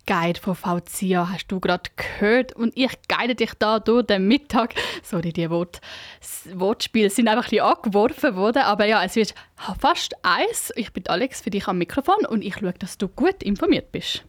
Guide von VCIA hast du gerade gehört und ich guide dich da durch den Mittag. Sorry, die Wortspiele sind einfach ein bisschen angeworfen worden, aber ja, es wird fast 1. Ich bin Alex für dich am Mikrofon und ich schaue, dass du gut informiert bist.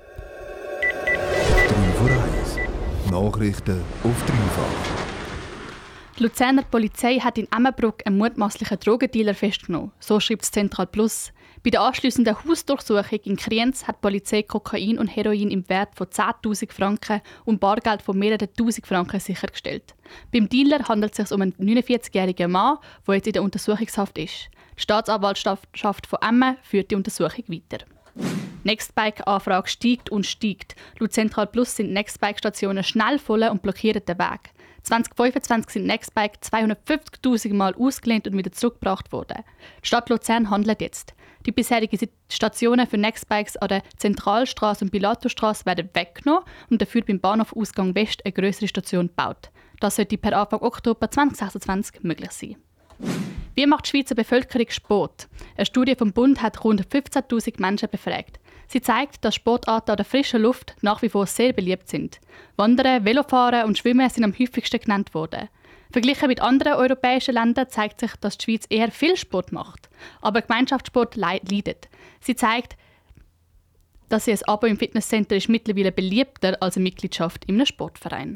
3 vor 1. Nachrichten auf dreifach. Die Luzerner Polizei hat in Emmenbruck einen mutmaßlichen Drogendealer festgenommen. So schreibt es Zentral Plus. Bei der anschliessenden Hausdurchsuchung in Kriens hat die Polizei Kokain und Heroin im Wert von 10'000 Franken und Bargeld von mehreren tausend Franken sichergestellt. Beim Dealer handelt es sich um einen 49-jährigen Mann, der jetzt in der Untersuchungshaft ist. Die Staatsanwaltschaft von Emmen führt die Untersuchung weiter. Nextbike-Anfrage steigt und steigt. Laut Zentral Plus sind Nextbike-Stationen schnell voll und blockieren den Weg. 2025 sind Nextbike 250'000 Mal ausgelehnt und wieder zurückgebracht worden. Die Stadt Luzern handelt jetzt. Die bisherigen Stationen für Nextbikes an der Zentralstraße und Pilatusstraße werden weggenommen und dafür beim Bahnhof Ausgang West eine grössere Station gebaut. Das sollte per Anfang Oktober 2026 möglich sein. Wie macht die Schweizer Bevölkerung Sport? Eine Studie vom Bund hat rund 15'000 Menschen befragt. Sie zeigt, dass Sportarten an der frischen Luft nach wie vor sehr beliebt sind. Wandern, Velofahren und Schwimmen sind am häufigsten genannt worden. Verglichen mit anderen europäischen Ländern zeigt sich, dass die Schweiz eher viel Sport macht. Aber Gemeinschaftssport leidet. Sie zeigt, dass ein Abo im Fitnesscenter ist mittlerweile beliebter als eine Mitgliedschaft in einem Sportverein.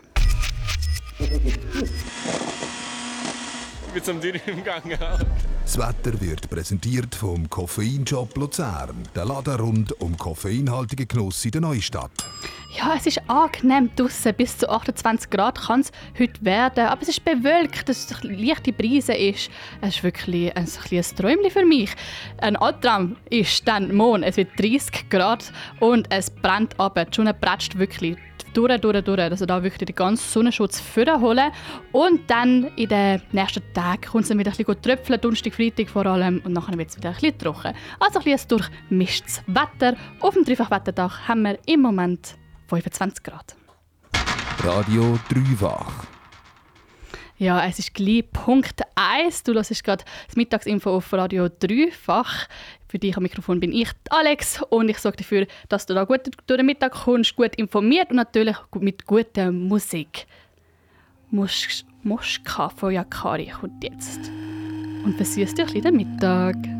Ich bin zum Dürren im Gang. Das Wetter wird präsentiert vom Koffeinshop Luzern. Der Laden rund um koffeinhaltigen Genuss in der Neustadt. Ja, es ist angenehm draussen. Bis zu 28 Grad kann es heute werden. Aber es ist bewölkt, dass es eine leichte Brise ist. Es ist wirklich ein Träumchen für mich. Ein Albtraum ist dann morgen. Es wird 30 Grad und es brennt runter. Die Sonne prätscht wirklich durch. Also da wirklich den ganzen Sonnenschutz vorholen. Und dann in den nächsten Tagen kommt es dann wieder ein bisschen tröpfeln, Donnerstag, Freitag vor allem. Und nachher wird es wieder ein bisschen trocken. Also ein bisschen durchmischtes Wetter. Auf dem Dreifachwetterdach haben wir im Moment 25 Grad. Radio Dreifach. Ja, es ist gleich Punkt 1. Du hörst gerade das Mittagsinfo auf Radio Dreifach. Für dich am Mikrofon bin ich, Alex, und ich sorge dafür, dass du da gut durch den Mittag kommst, gut informiert und natürlich mit guter Musik. Moschka von Yakari kommt jetzt. Und versüßt dir ein bisschen den Mittag.